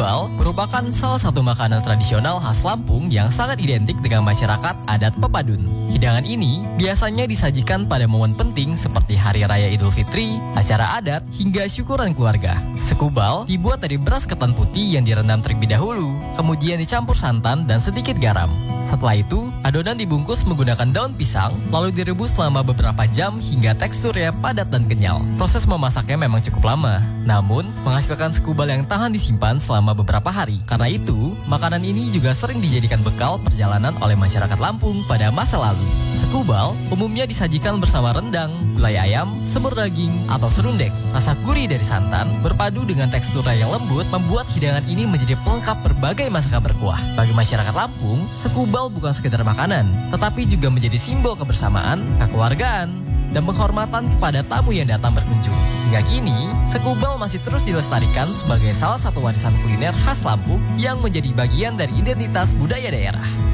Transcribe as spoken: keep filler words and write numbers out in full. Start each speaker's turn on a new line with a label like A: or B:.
A: Sekubal merupakan salah satu makanan tradisional khas Lampung yang sangat identik dengan masyarakat adat Pepadun. Hidangan ini biasanya disajikan pada momen penting seperti Hari Raya Idul Fitri, acara adat, hingga syukuran keluarga. Sekubal dibuat dari beras ketan putih yang direndam terlebih dahulu, kemudian dicampur santan dan sedikit garam. Setelah itu, adonan dibungkus menggunakan daun pisang, lalu direbus selama beberapa jam hingga teksturnya padat dan kenyal. Proses memasaknya memang cukup lama, namun menghasilkan sekubal yang tahan disimpan selama beberapa hari. Karena itu, makanan ini juga sering dijadikan bekal perjalanan oleh masyarakat Lampung pada masa lalu. Sekubal umumnya disajikan bersama rendang, gulai ayam, semur daging, atau serundeng. Rasa gurih dari santan berpadu dengan teksturnya yang lembut membuat hidangan ini menjadi pelengkap berbagai masakan berkuah. Bagi masyarakat Lampung, sekubal bukan sekedar makanan, tetapi juga menjadi simbol kebersamaan, kekeluargaan, dan penghormatan kepada tamu yang datang berkunjung. Hingga kini, sekubal masih terus dilestarikan sebagai salah satu warisan kuliner khas Lampung yang menjadi bagian dari identitas budaya daerah.